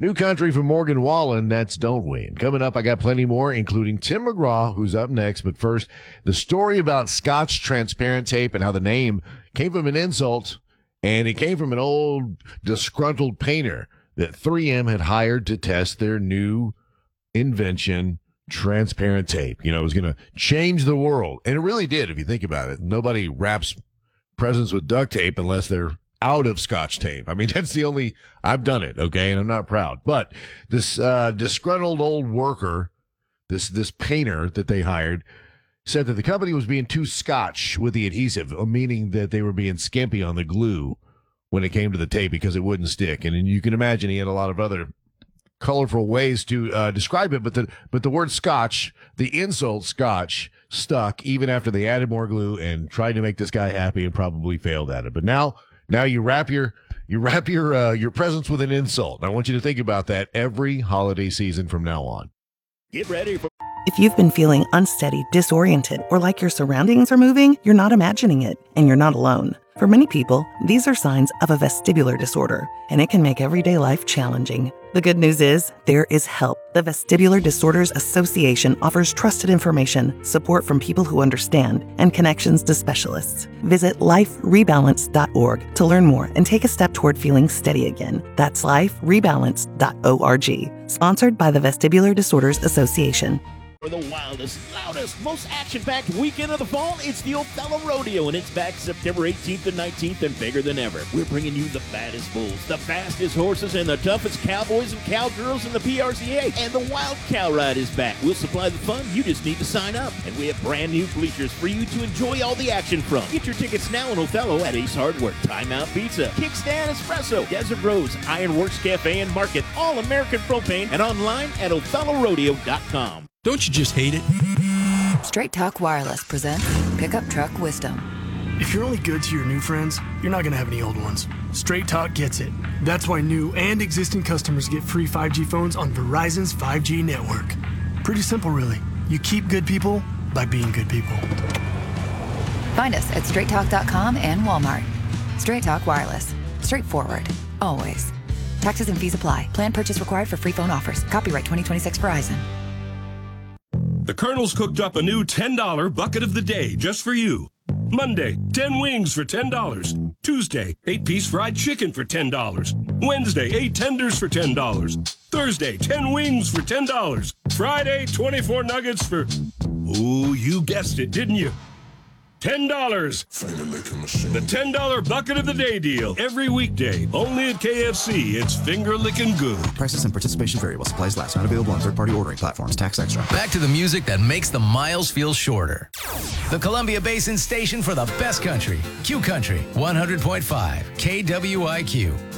New country from Morgan Wallen, that's Don't Win. Coming up, I got plenty more, including Tim McGraw, who's up next. But first, the story about Scotch transparent tape and how the name came from an insult, and it came from an old disgruntled painter that 3M had hired to test their new invention, transparent tape. It was going to change the world. And it really did, if you think about it. Nobody wraps presents with duct tape unless they're out of Scotch tape. I mean, that's the only, I've done it, okay, and I'm not proud. But this disgruntled old worker, this painter that they hired, said that the company was being too Scotch with the adhesive, meaning that they were being skimpy on the glue when it came to the tape because it wouldn't stick. And you can imagine he had a lot of other colorful ways to describe it, but the word Scotch, the insult Scotch, stuck even after they added more glue and tried to make this guy happy and probably failed at it. But now you wrap your presents with an insult. I want you to think about that every holiday season from now on. Get ready for... If you've been feeling unsteady, disoriented, or like your surroundings are moving, you're not imagining it, and you're not alone. For many people, these are signs of a vestibular disorder, and it can make everyday life challenging. The good news is, there is help. The Vestibular Disorders Association offers trusted information, support from people who understand, and connections to specialists. Visit liferebalance.org to learn more and take a step toward feeling steady again. That's liferebalance.org. Sponsored by the Vestibular Disorders Association. For the wildest, loudest, most action-packed weekend of the fall, it's the Othello Rodeo, and it's back September 18th and 19th and bigger than ever. We're bringing you the baddest bulls, the fastest horses, and the toughest cowboys and cowgirls in the PRCA. And the Wild Cow Ride is back. We'll supply the fun. You just need to sign up. And we have brand new bleachers for you to enjoy all the action from. Get your tickets now in Othello at Ace Hardware, Time Out Pizza, Kickstand Espresso, Desert Rose, Ironworks Cafe and Market, All American Propane, and online at OthelloRodeo.com. Don't you just hate it? Straight Talk Wireless presents Pickup Truck Wisdom. If you're only good to your new friends, you're not going to have any old ones. Straight Talk gets it. That's why new and existing customers get free 5G phones on Verizon's 5G network. Pretty simple, really. You keep good people by being good people. Find us at straighttalk.com and Walmart. Straight Talk Wireless. Straightforward. Always. Taxes and fees apply. Plan purchase required for free phone offers. Copyright 2026 Verizon. The Colonel's cooked up a new $10 bucket of the day just for you. Monday, 10 wings for $10. Tuesday, 8-piece fried chicken for $10. Wednesday, 8 tenders for $10. Thursday, 10 wings for $10. Friday, 24 nuggets for... Ooh, you guessed it, didn't you? $10. The $10 bucket of the day deal. Every weekday. Only at KFC. It's finger licking good. Prices and participation vary while supplies last. Not available on third-party ordering platforms. Tax extra. Back to the music that makes the miles feel shorter. The Columbia Basin station for the best country. Q Country 100.5 KWIQ.